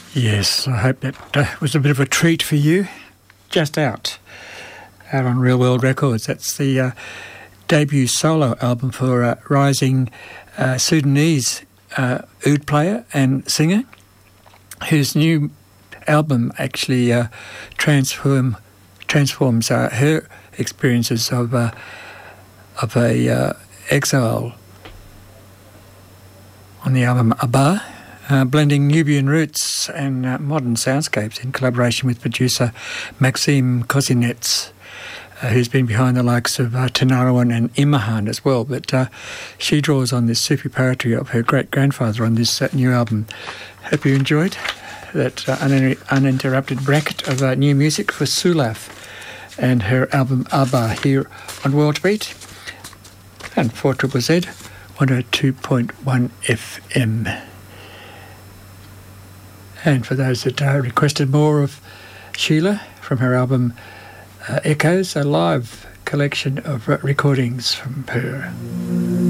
Yes, I hope that was a bit of a treat for you. Just out on Real World Records. That's the debut solo album for a rising Sudanese oud player and singer, whose new album actually transforms her experiences of a exile on the album Abba, blending Nubian roots and modern soundscapes in collaboration with producer Maxime Kozinets, who's been behind the likes of Tanaruan and Imahan as well. But she draws on this Sufi poetry of her great-grandfather on this new album. Hope you enjoyed that uninterrupted bracket of new music for Sulaf and her album Abba here on World Beat and 4ZZZ 102.1 FM. And for those that requested more of Sheila from her album Echoes, a live collection of recordings from her.